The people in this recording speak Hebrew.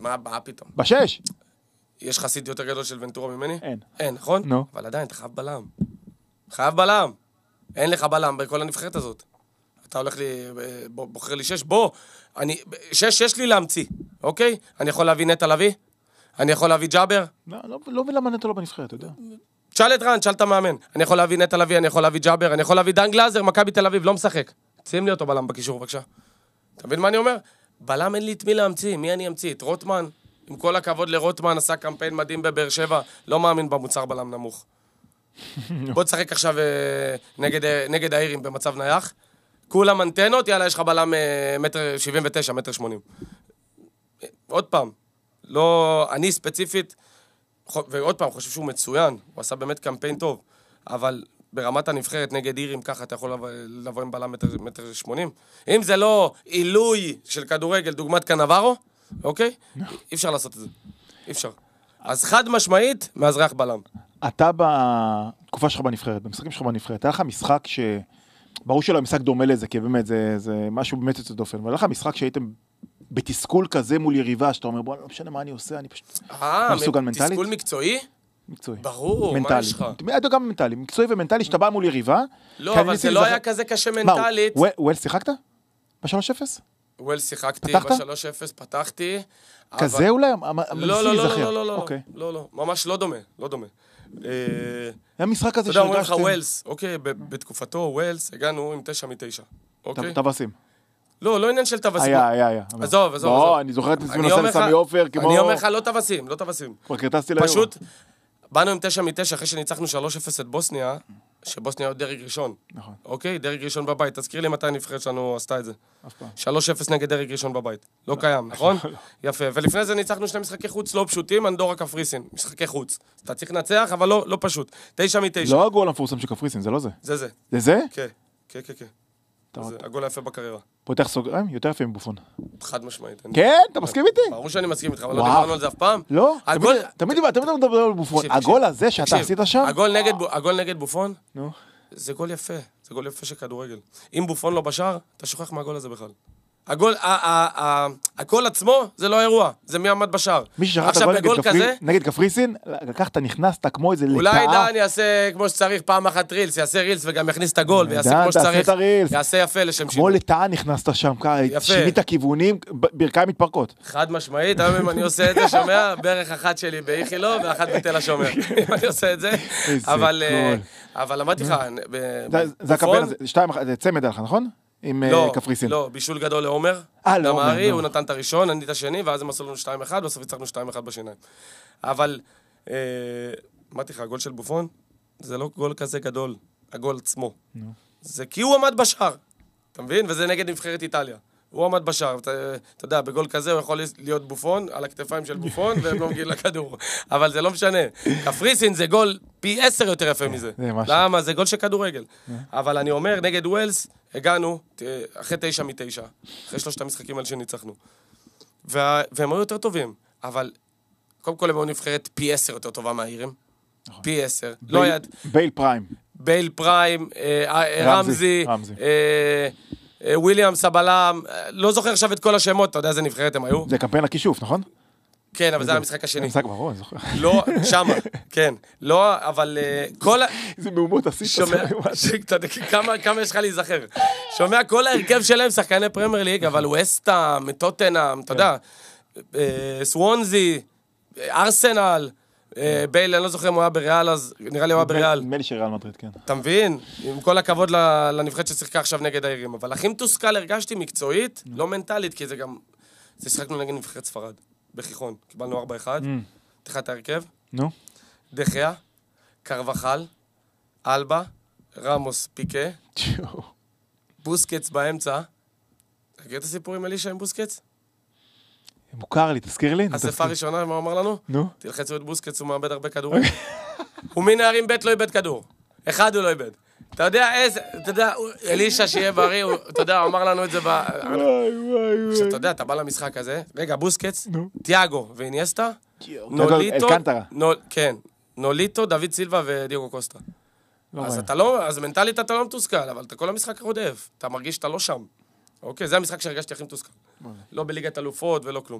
מה פתאום? בשש. יש חסיד יותר גדול של ונטורה ממני? אין. אין, נכון? נו. אבל עדיין, אתה חייב בלם. חייב בלם. אין לך בלם בכל הנבחרת הזאת. אתה הולך לי, בוחר לי 6, בוא. 6 יש לי להמציא, אוקיי? אני יכול להביא נטע לביא? אני יכול להביא ג'אבר? לא ולמה נטע לא בנבחרת, אתה יודע. תשאל את רן, תשאל את המאמן. אני יכול להביא נטע לביא, אני יכול להביא ג'אבר, אני יכול להביא דן גלאזר, מכבי תל אביב, לא משחק. שים לי אותו בלם בקישור, בבקשה. אתה מבין מה אני אומר? בלם אין לי את מי להמציא, מי אני אמציא? את רוטמן? עם כל הכבוד לרוטמן, עשה קמפיין מדהים בבאר שבע, לא מאמין במוצר בלם נמוך. בוא תשחק עכשיו נגד האירים במצב נייח. כולם אנטנות, יאללה, יש לך בלם 1.79 מטר, 1.80 מטר. עוד פעם, לא, אני ספציפית, ועוד פעם, חושב שהוא מצוין, הוא עשה באמת קמפיין טוב, אבל ברמת הנבחרת נגד אירים, ככה אתה יכול לבוא עם בלם 1.80 מטר. אם זה לא עילוי של כדורגל, דוגמת קנברו, אוקיי? אי אפשר לעשות את זה. אי אפשר. אז חד משמעית, מאזרח בלם. אתה בתקופה שלך בנבחרת, במשחקים שלך בנבחרת, היה לך משחק ברור שלא המשחק דומה לזה, כי באמת זה משהו באמת יוצא דופן, אבל היה לך משחק שהייתם בתסכול כזה מול יריבה, שאתה אומר, בוא, לא משנה מה אני עושה, אני פשוט לא מסוגל מנטלית. תסכול מקצועי? מקצועי. ברור, מה יש לך? אתה גם מנטלי, מקצועי ומנטלי, שאתה בא מול יריבה. לא, אבל זה לא היה כזה קשה מנטלית. וויל שיחקת? ב-3-0? וויל שיחקתי ב-3-0, פתחתי. כזה אולי? לא, ממש לא דומה, לא דומה. היה משחק כזה אתה יודע, אומרים לך ווילס, אוקיי, בתקופתו ווילס, הגענו עם 9 מ-9, אוקיי? טווסים. לא עניין של טווסים. היה. עזוב. לא, אני זוכר את עצמי נוסע לסמי עופר, כמו... אני אומר לך, לא טווסים. כבר קרטסתי ליום. פשוט, באנו עם 9 מ-9, אחרי שניצחנו 3-0 את בוסניה, שבוסניה עוד דרג ראשון. נכון. אוקיי? דרג ראשון בבית. תזכיר לי מתי הנבחרת שלנו עשתה את זה. אף פעם. 3-0 נגד דרג ראשון בבית. לא קיים, נכון? יפה. ולפני זה ניצחנו 2 משחקי חוץ לא פשוטים, אנדורה קפריסין. משחקי חוץ. אתה צריך לנצח, אבל לא פשוט. 9 מ-9. לא הגול המפורסם של קפריסין, זה לא זה. זה. זה זה? כן. זה הגול היפה בקריירה. פותח סוגריים, יותר יפה מבופון. חד משמעית. כן? אתה מסכים איתי? ברור שאני מסכים איתך, אבל לא דיברנו על זה אף פעם. לא? תמיד מדבר על בופון. הגול הזה שאתה עשית שם? הגול נגד בופון? נו. זה גול יפה. זה גול יפה של כדורגל. אם בופון לא בשער, אתה שוכח מהגול הזה בכלל. הגול עצמו זה לא אירוע, זה מי עמד בשער. מי ששכח את הגול נגד קפריסין, לקחת, נכנסת כמו איזה לטאה. אולי דן יעשה כמו שצריך פעם אחת רילס, יעשה רילס וגם יכניס את הגול, ויעשה כמו שצריך. יעשה יפה לשם שינוי. כמו לטאה נכנסת שם, שינית הכיוונים, ברכיים מתפרקות. חד משמעית, היום אם אני עושה את זה, שומע, ברך אחת שלי באיכילו, ואחת בתל השומר. אם אני עושה את זה, אבל למדתי לך, זה הקמפיין הזה, 2-1, זה צמד עליך, נכון? עם קפריסין. לא, בישול גדול לעומר. דמרי, הוא נתן את הראשון, אני את השני, ואז הם עשו לנו 2-1, בסוף הצלחנו 2-1 בשיניים. אבל, אמרתי לך, הגול של בופון, זה לא גול כזה גדול, הגול עצמו. זה כי הוא עמד בשער, אתה מבין? וזה נגד נבחרת איטליה. הוא עמד בשער, אתה יודע, בגול כזה הוא יכול להיות בופון, על הכתפיים של בופון, והם לא מגיעים לכדור. אבל זה לא משנה. קפריסין זה גול פי 10 יותר יפה מזה. למה? זה גול של כדורגל. אבל אני אומר, נגד ווילס, הגענו, אחרי 9 מ-9, אחרי 3 המשחקים האלה שניצחנו. והם היו יותר טובים. אבל, קודם כל הם היו נבחרת פי 10 יותר טובה מהאירים. פי 10. בייל פריים, רמזי, וויליאם סבלם, לא זוכר עכשיו את כל השמות, אתה יודע איזה נבחרת הם היו? זה קמפיין הכישוף, נכון? כן, אבל זה המשחק השני. המשחק ברור, אני זוכר. לא, שמה, כן. לא, אבל כל... זה מהומות עשית. כמה יש לך להיזכר? שומע, כל ההרכב שלהם שחקני פרמייר ליג, אבל ווסטהאם, טוטנהאם, אתה יודע, סוונזי, ארסנל, בייל, אני לא זוכר אם הוא היה בריאל, אז נראה לי הוא היה בריאל. נדמה לי שריאל מדריד, כן. אתה מבין? עם כל הכבוד לנבחרת ששיחקה עכשיו נגד האירים. אבל הכי מתוסכל הרגשתי מקצועית, לא מנטלית, כי זה גם... זה שיחקנו נגד נבחרת ספרד, בכיכון. קיבלנו 4-1, תחת ההרכב. נו. דחיה, קרבחל, אלבה, רמוס, פיקה, בוסקץ באמצע. תגיד את הסיפור עם אלישה עם בוסקץ? מוכר לי, תזכיר לי. אספה ראשונה, מה הוא אמר לנו? נו. תלחצו את בוסקץ, הוא מאבד הרבה כדורים. הוא מנערים ב' לא איבד כדור. אחד הוא לא איבד. אתה יודע איזה, אתה יודע, אלישה שיהיה בריא, אתה יודע, הוא אמר לנו את זה וואי. אתה יודע, אתה בא למשחק הזה, רגע, בוסקץ, תיאגו ואיניאסטה, נוליטו, כן, נוליטו, דוד סילבה ודיוגו קוסטה. אז אתה לא, אז מנטלית אתה לא מתוסכל, אבל אתה כל המשחק רודף, אתה מרגיש שאתה לא שם. אוקיי, זה המשחק שהרגשתי הכי מתוסכל. לא בליגת אלופות ולא כלום.